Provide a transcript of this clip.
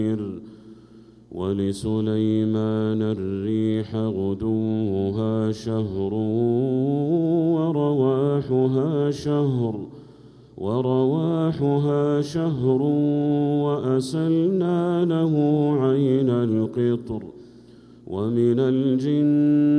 ولسليمان الريح غدوها شهر ورواحها شهر وأسلنا له عين القطر ومن الجن